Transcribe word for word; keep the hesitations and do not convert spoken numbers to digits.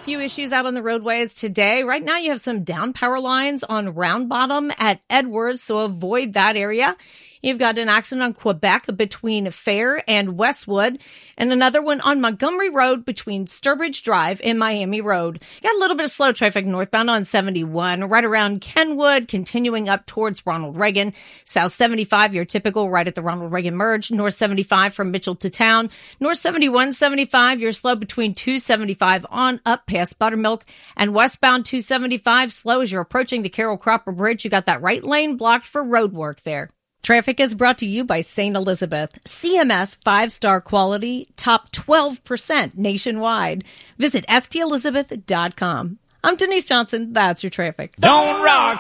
few issues out on the roadways today. Right now, you have some down power lines on Round Bottom at Edwards, so avoid that area. You've got an accident on Quebec between Fair and Westwood, and another one on Montgomery Road between Sturbridge Drive and Miami Road. Got a little bit of slow traffic northbound on seventy-one, right around Kenwood, continuing up towards Ronald Reagan. South seventy-five, your typical right at the Ronald Reagan merge. North seventy-five from Mitchell to Town. North seventy-one seventy-five, you're slow between two seventy-five on up past Buttermilk. And westbound two seventy-five, slow as you're approaching the Carroll Cropper Bridge. You got that right lane blocked for road work there. Traffic is brought to you by Saint Elizabeth. C M S five-star quality, top twelve percent nationwide. Visit S T Elizabeth dot com. I'm Denise Johnson. That's your traffic. Don't rock